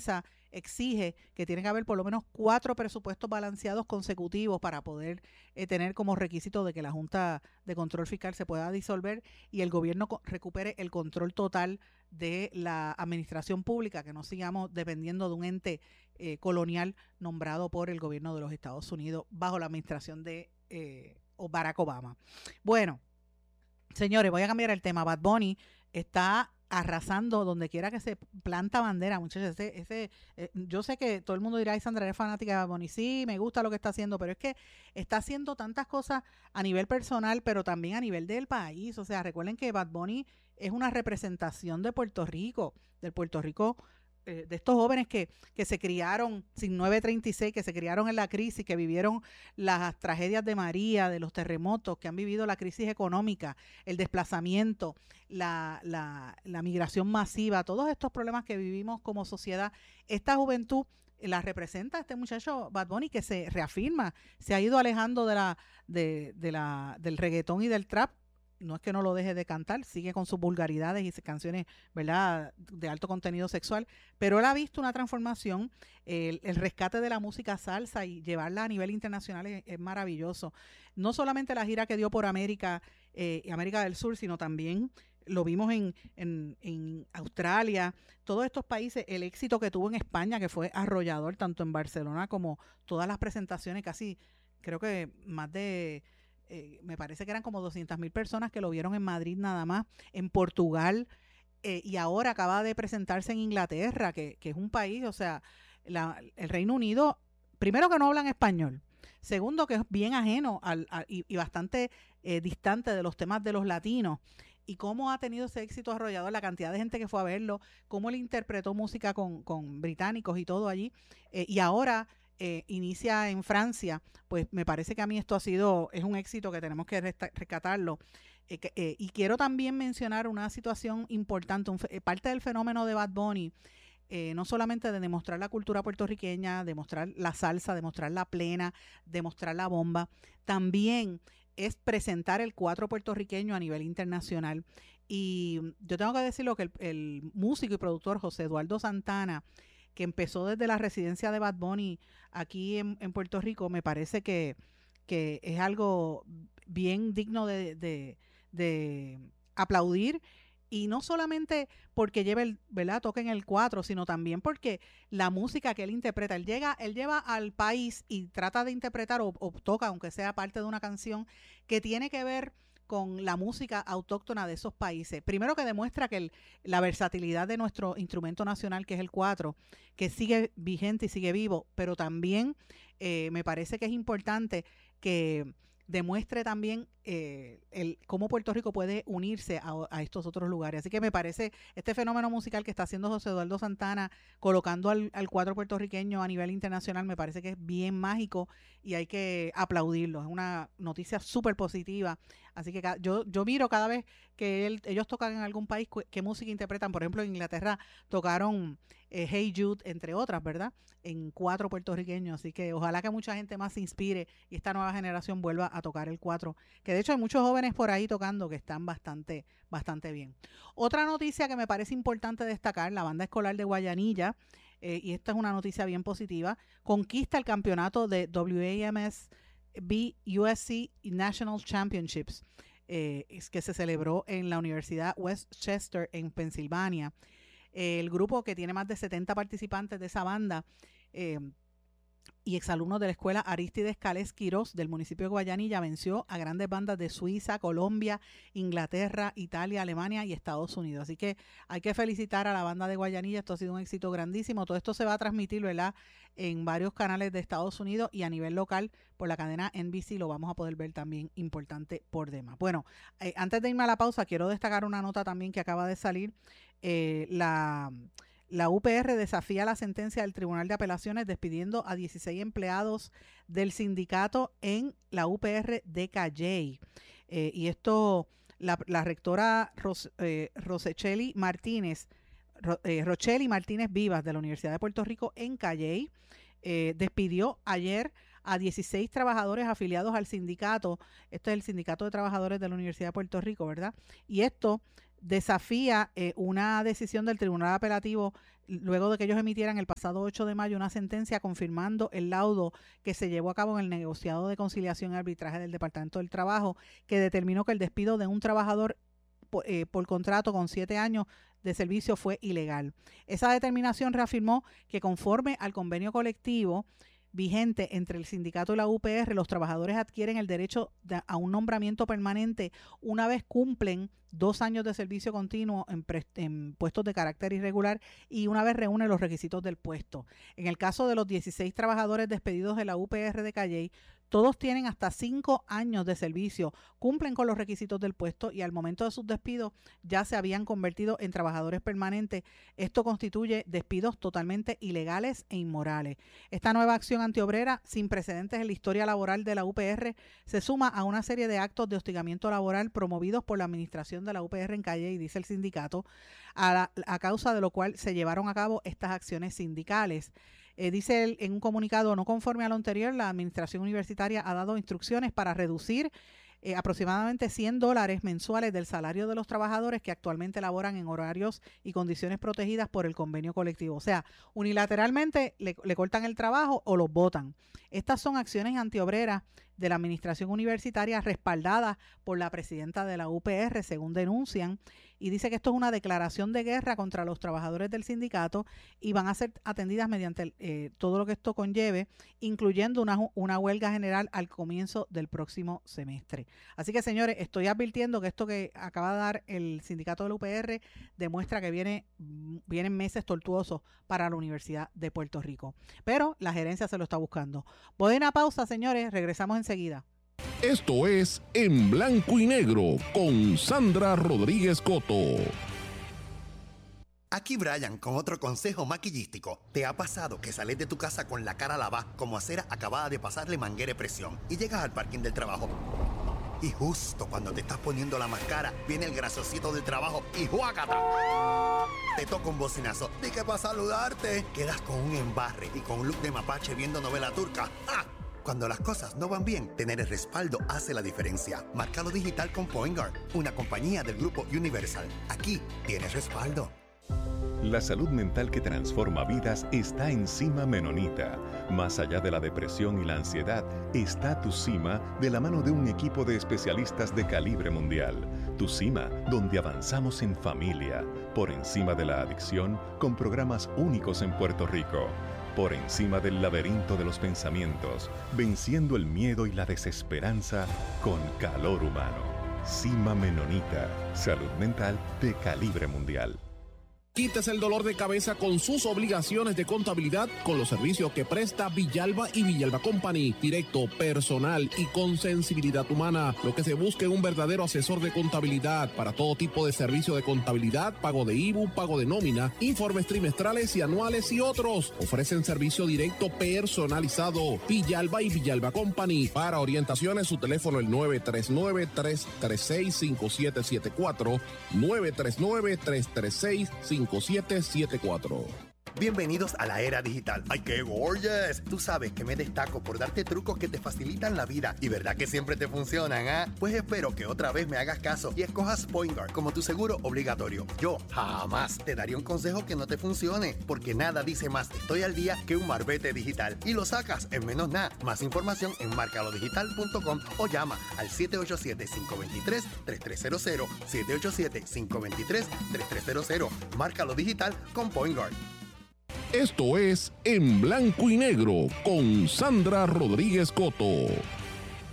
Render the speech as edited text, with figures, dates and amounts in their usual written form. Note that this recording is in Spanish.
Salsa exige que tiene que haber por lo menos 4 presupuestos balanceados consecutivos para poder tener como requisito de que la Junta de Control Fiscal se pueda disolver y el gobierno recupere el control total de la administración pública, que no sigamos dependiendo de un ente colonial nombrado por el gobierno de los Estados Unidos bajo la administración de Barack Obama. Bueno, señores, voy a cambiar el tema. Bad Bunny está arrasando donde quiera que se planta bandera, muchachos. Yo sé que todo el mundo dirá, ay, Sandra, eres fanática de Bad Bunny. Sí, me gusta lo que está haciendo, pero es que está haciendo tantas cosas a nivel personal, pero también a nivel del país. O sea, recuerden que Bad Bunny es una representación de Puerto Rico, del Puerto Rico, de estos jóvenes que se criaron sin 936, que se criaron en la crisis, que vivieron las tragedias de María, de los terremotos, que han vivido la crisis económica, el desplazamiento, la migración masiva, todos estos problemas que vivimos como sociedad. Esta juventud la representa este muchacho Bad Bunny, que se reafirma, se ha ido alejando del reggaetón y del trap. No es que no lo deje de cantar, sigue con sus vulgaridades y canciones, ¿verdad?, de alto contenido sexual, pero él ha visto una transformación, el rescate de la música salsa y llevarla a nivel internacional es maravilloso. No solamente la gira que dio por América y América del Sur, sino también lo vimos en Australia, todos estos países, el éxito que tuvo en España, que fue arrollador, tanto en Barcelona como todas las presentaciones, casi creo que más de... me parece que eran como 200.000 personas que lo vieron en Madrid nada más, en Portugal, y ahora acaba de presentarse en Inglaterra, que es un país, o sea, el Reino Unido, primero que no hablan español, segundo que es bien ajeno y bastante distante de los temas de los latinos, y cómo ha tenido ese éxito arrollador, la cantidad de gente que fue a verlo, cómo él interpretó música con británicos y todo allí, y ahora inicia en Francia. Pues me parece que a mí esto es un éxito que tenemos que rescatarlo. Y quiero también mencionar una situación importante, parte del fenómeno de Bad Bunny, no solamente de demostrar la cultura puertorriqueña, demostrar la salsa, demostrar la plena, demostrar la bomba, también es presentar el cuatro puertorriqueño a nivel internacional. Y yo tengo que decirlo que el músico y productor José Eduardo Santana, que empezó desde la residencia de Bad Bunny aquí en Puerto Rico, me parece que es algo bien digno de aplaudir. Y no solamente porque ¿verdad?, toca en el 4, sino también porque la música que él interpreta, él lleva al país y trata de interpretar o toca, aunque sea parte de una canción que tiene que ver con la música autóctona de esos países. Primero, que demuestra que la versatilidad de nuestro instrumento nacional, que es el 4, que sigue vigente y sigue vivo, pero también me parece que es importante que demuestre también cómo Puerto Rico puede unirse a estos otros lugares. Así que me parece este fenómeno musical que está haciendo José Eduardo Santana, colocando al cuadro puertorriqueño a nivel internacional, me parece que es bien mágico y hay que aplaudirlo. Es una noticia súper positiva. Así que yo miro cada vez que ellos tocan en algún país, qué música interpretan. Por ejemplo, en Inglaterra tocaron Hey Jude, entre otras, ¿verdad?, en 4 puertorriqueños. Así que ojalá que mucha gente más se inspire y esta nueva generación vuelva a tocar el 4, que de hecho hay muchos jóvenes por ahí tocando que están bastante bien. Otra noticia que me parece importante destacar, la banda escolar de Guayanilla, y esta es una noticia bien positiva, conquista el campeonato de WAMSB USC National Championships, es que se celebró en la Universidad West Chester en Pensilvania. El grupo, que tiene más de 70 participantes de esa banda, y exalumnos de la escuela Arístides Cales Quirós del municipio de Guayanilla, venció a grandes bandas de Suiza, Colombia, Inglaterra, Italia, Alemania y Estados Unidos. Así que hay que felicitar a la banda de Guayanilla. Esto ha sido un éxito grandísimo. Todo esto se va a transmitir, ¿verdad?, en varios canales de Estados Unidos, y a nivel local por la cadena NBC lo vamos a poder ver también, importante por demás. Bueno, antes de irme a la pausa, quiero destacar una nota también que acaba de salir. La UPR desafía la sentencia del Tribunal de Apelaciones despidiendo a 16 empleados del sindicato en la UPR de Calley. Y esto, la rectora Rochelli Martínez Vivas de la Universidad de Puerto Rico en Calley, despidió ayer a 16 trabajadores afiliados al sindicato. Este es el Sindicato de Trabajadores de la Universidad de Puerto Rico, ¿verdad? Y esto desafía una decisión del Tribunal Apelativo luego de que ellos emitieran el pasado 8 de mayo una sentencia confirmando el laudo que se llevó a cabo en el negociado de conciliación y arbitraje del Departamento del Trabajo, que determinó que el despido de un trabajador por contrato con 7 años de servicio fue ilegal. Esa determinación reafirmó que conforme al convenio colectivo vigente entre el sindicato y la UPR, los trabajadores adquieren el derecho a un nombramiento permanente una vez cumplen 2 años de servicio continuo en puestos de carácter irregular y una vez reúnen los requisitos del puesto. En el caso de los 16 trabajadores despedidos de la UPR de Calley, todos tienen hasta 5 años de servicio, cumplen con los requisitos del puesto y al momento de sus despidos ya se habían convertido en trabajadores permanentes. Esto constituye despidos totalmente ilegales e inmorales. Esta nueva acción antiobrera, sin precedentes en la historia laboral de la UPR, se suma a una serie de actos de hostigamiento laboral promovidos por la administración de la UPR en Calley, dice el sindicato, a causa de lo cual se llevaron a cabo estas acciones sindicales. Dice él en un comunicado: no conforme a lo anterior, la administración universitaria ha dado instrucciones para reducir aproximadamente $100 mensuales del salario de los trabajadores que actualmente laboran en horarios y condiciones protegidas por el convenio colectivo. O sea, unilateralmente le cortan el trabajo o los botan. Estas son acciones antiobreras de la administración universitaria respaldadas por la presidenta de la UPR, según denuncian, y dice que esto es una declaración de guerra contra los trabajadores del sindicato y van a ser atendidas mediante todo lo que esto conlleve, incluyendo una huelga general al comienzo del próximo semestre. Así que, señores, estoy advirtiendo que esto que acaba de dar el sindicato de la UPR demuestra que vienen meses tortuosos para la Universidad de Puerto Rico. Pero la gerencia se lo está buscando. Voy a una pausa, señores, regresamos enseguida. Esto es En Blanco y Negro con Sandra Rodríguez Coto. Aquí Brian con otro consejo maquillístico. ¿Te ha pasado que sales de tu casa con la cara lavada como acera acabada de pasarle manguera de presión y llegas al parking del trabajo? Y justo cuando te estás poniendo la máscara, viene el grasosito del trabajo y ¡juácata! Te toca un bocinazo. ¿De qué para saludarte? Quedas con un embarre y con un look de mapache viendo novela turca. ¡Ah! Cuando las cosas no van bien, tener el respaldo hace la diferencia. Márcalo digital con Point Guard, una compañía del grupo Universal. Aquí tienes respaldo. La salud mental que transforma vidas está en Cima Menonita. Más allá de la depresión y la ansiedad, está Tu Cima de la mano de un equipo de especialistas de calibre mundial. Tu Cima, donde avanzamos en familia, por encima de la adicción, con programas únicos en Puerto Rico. Por encima del laberinto de los pensamientos, venciendo el miedo y la desesperanza con calor humano. Cima Menonita, salud mental de calibre mundial. Quítese el dolor de cabeza con sus obligaciones de contabilidad con los servicios que presta Villalba y Villalba Company. Directo, personal y con sensibilidad humana. Lo que se busca es un verdadero asesor de contabilidad para todo tipo de servicio de contabilidad, pago de IBU, pago de nómina, informes trimestrales y anuales y otros. Ofrecen servicio directo personalizado. Villalba y Villalba Company. Para orientaciones, su teléfono el 939-336-5774. 939-336-5774. Bienvenidos a la era digital. ¡Ay, qué gorgeous! Tú sabes que me destaco por darte trucos que te facilitan la vida. ¿Y verdad que siempre te funcionan, ah? Pues espero que otra vez me hagas caso y escojas Point Guard como tu seguro obligatorio. Yo jamás te daría un consejo que no te funcione, porque nada dice más estoy al día que un marbete digital. Y lo sacas en menos nada. Más información en marcalodigital.com o llama al 787-523-3300. 787-523-3300. Márcalo digital con Point Guard. Esto es En Blanco y Negro con Sandra Rodríguez Coto.